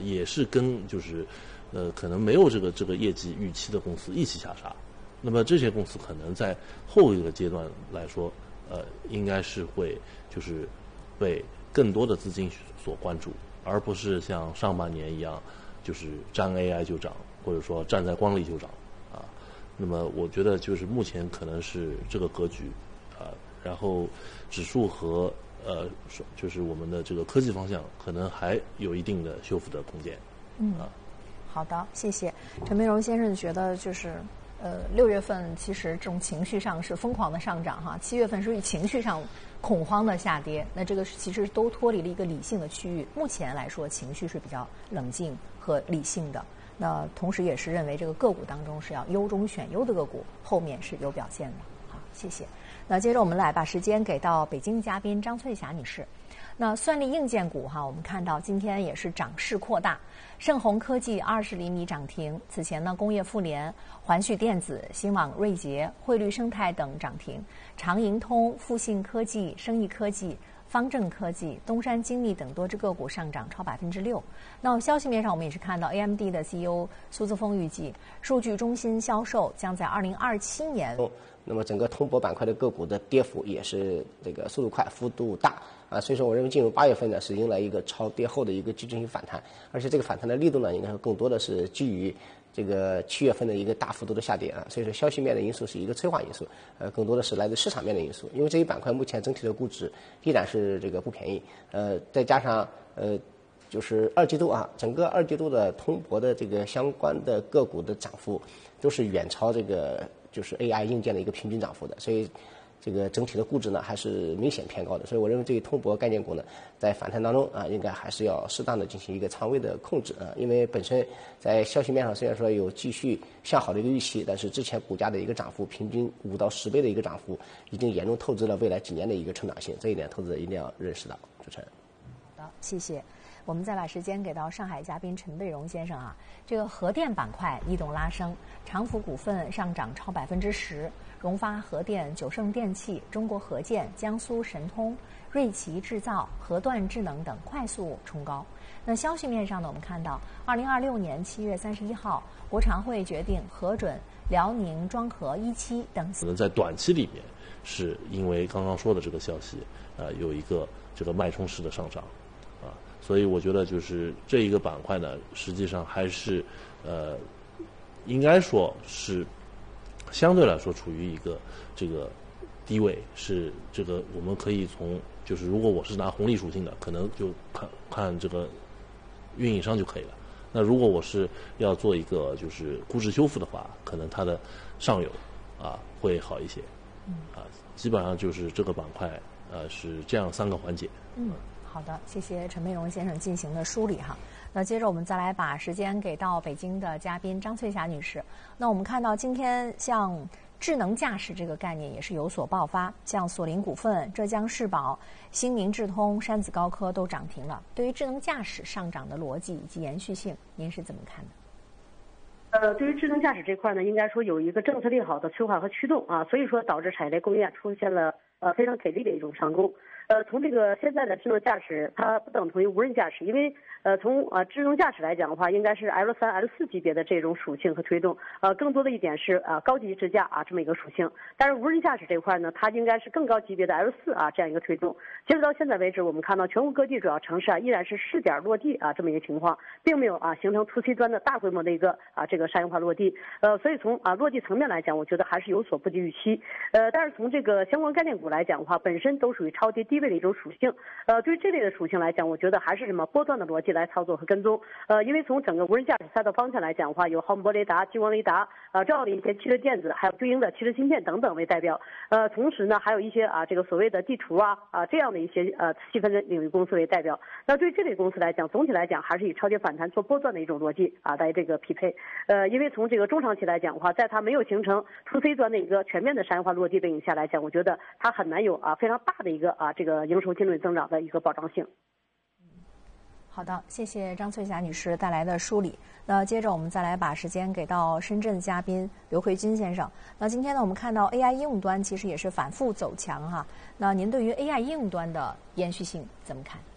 也是跟就是可能没有这个业绩预期的公司一起下杀。那么这些公司可能在后一个阶段来说，应该是会就是被更多的资金所关注，而不是像上半年一样，就是沾 AI 就涨，或者说站在光里就涨啊。那么我觉得就是目前可能是这个格局啊，然后指数和就是我们的这个科技方向可能还有一定的修复的空间。 好的，谢谢陈培荣先生。觉得就是6月份其实这种情绪上是疯狂的上涨哈，7月份属于情绪上恐慌的下跌，那这个其实都脱离了一个理性的区域。目前来说，情绪是比较冷静和理性的。那同时也是认为这个个股当中是要优中选优的个股，后面是有表现的。好，谢谢。那接着我们来把时间给到北京嘉宾张翠霞女士。那算力硬件股哈，我们看到今天也是涨势扩大，盛虹科技20厘米涨停。此前呢，工业富联、环旭电子、新网瑞捷、汇率生态等涨停。长盈通、富信科技、生意科技、方正科技、东山精密等多只个股上涨超6%。那消息面上，我们也是看到 AMD 的 CEO 苏姿丰预计，数据中心销售将在2027年。 那么整个通博板块的个股的跌幅也是这个速度快、幅度大啊，所以说我认为进入8月份呢，是迎来一个超跌后的一个集中性反弹，而且这个反弹的力度呢，应该更多的是基于这个7月份的一个大幅度的下跌啊，所以说消息面的因素是一个催化因素，更多的是来自市场面的因素，因为这一板块目前整体的估值依然是这个不便宜，再加上就是2季度啊，整个2季度的通博的这个相关的个股的涨幅都是远超这个就是 AI 硬件的一个平均涨幅的，所以这个整体的估值呢还是明显偏高的，所以我认为这个通博概念股呢在反弹当中啊，应该还是要适当的进行一个仓位的控制啊，因为本身在消息面上虽然说有继续向好的一个预期，但是之前股价的一个涨幅平均5到10倍的一个涨幅，已经严重透支了未来几年的一个成长性，这一点投资者一定要认识到。主持人， 好的，谢谢。我们再把时间给到上海嘉宾陈贝荣先生啊，这个核电板块异动拉升，长福股份上涨超10%，荣发核电、九盛电器、中国核建、江苏神通、瑞奇制造、核断智能等快速冲高。那消息面上呢，我们看到2026年7月31号，国常会决定核准辽宁庄河1期等。 可能在短期里面，是因为刚刚说的这个消息，有一个这个脉冲式的上涨。所以我觉得就是这一个板块呢，实际上还是应该说是相对来说处于一个这个低位，是这个我们可以从就是如果我是拿红利属性的，可能就看这个运营商就可以了。那如果我是要做一个就是估值修复的话，可能它的上游会好一些。基本上就是这个板块是这样3个环节。 好的，谢谢陈培荣先生进行的梳理哈。那接着我们再来把时间给到北京的嘉宾张翠霞女士。那我们看到今天像智能驾驶这个概念也是有所爆发，像索林股份、浙江世宝、新明智通、山子高科都涨停了。对于智能驾驶上涨的逻辑以及延续性，您是怎么看的？ 对于智能驾驶这块呢，应该说有一个政策利好的催化和驱动啊，所以说导致产业链供应链出现了非常给力的一种上攻。从这个现在的智能驾驶，它不等同于无人驾驶，因为从智能驾驶来讲的话，应该是 L3、L4 级别的这种属性和推动，更多的一点是高级智驾这么一个属性。但是无人驾驶这块呢，它应该是更高级别的 L4 这样一个推动。截止到现在为止，我们看到全国各地主要城市依然是试点落地这么一个情况，并没有形成 to C 端的大规模的一个这个商业化落地。所以从落地层面来讲，我觉得还是有所不及预期。但是从这个相关概念股来讲的话，本身都属于超跌低位的一种属性。对于这类的属性来讲，我觉得还是什么波段的逻辑来操作和跟踪。因为从整个无人驾驶赛道方向来讲的话，有毫米波雷达、激光雷达重要的一些汽车电子，还有对应的汽车芯片等等为代表。同时呢，还有一些这个所谓的地图这样的一些细分的领域公司为代表。那对于这类公司来讲，总体来讲还是以超跌反弹做波段的一种逻辑来这个匹配。因为从这个中长期来讲的话，在它没有形成 to C 端的一个全面的商业化落地背景下来讲，我觉得它很难有非常大的一个这个营收净利润增长的一个保障性。 好的，谢谢张翠霞女士带来的梳理。那接着我们再来把时间给到深圳嘉宾刘慧军先生。那今天呢，我们看到 AI 应用端其实也是反复走强哈。那您对于 AI 应用端的延续性怎么看？